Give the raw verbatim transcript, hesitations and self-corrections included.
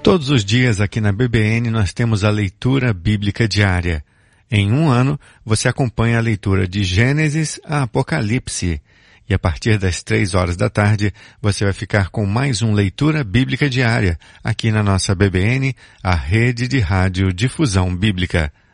Todos os dias aqui na B B N nós temos a leitura bíblica diária. Em um ano, você acompanha a leitura de Gênesis a Apocalipse. E a partir das três horas da tarde, você vai ficar com mais um Leitura Bíblica Diária, aqui na nossa B B N, a rede de rádio Difusão Bíblica.